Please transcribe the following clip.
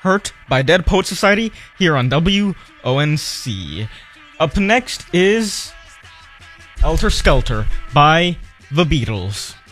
Hurt by Dead Poet Society here on WONC. Up next is Helter Skelter by The Beatles.